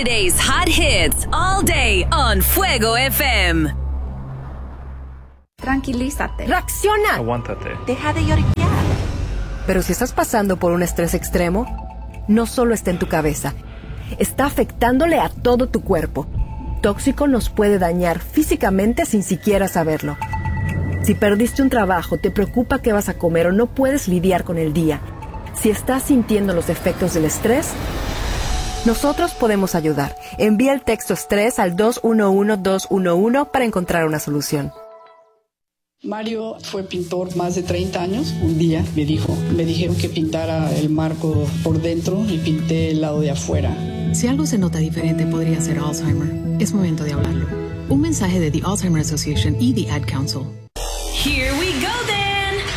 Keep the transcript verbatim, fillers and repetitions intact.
Today's hot hits all day on Fuego F M. Tranquilízate. Reacciona. Aguántate. Deja de lloriquear. Pero si estás pasando por un estrés extremo, no solo está en tu cabeza, está afectándole a todo tu cuerpo. Tóxico nos puede dañar físicamente sin siquiera saberlo. Si perdiste un trabajo, te preocupa qué vas a comer o no puedes lidiar con el día. Si estás sintiendo los efectos del estrés, nosotros podemos ayudar. Envía el texto estrés al dos uno uno dos uno uno para encontrar una solución. Mario fue pintor más de treinta años. Un día me dijo, me dijeron que pintara el marco por dentro y pinté el lado de afuera. Si algo se nota diferente, podría ser Alzheimer. Es momento de hablarlo. Un mensaje de The Alzheimer Association y The Ad Council. Here we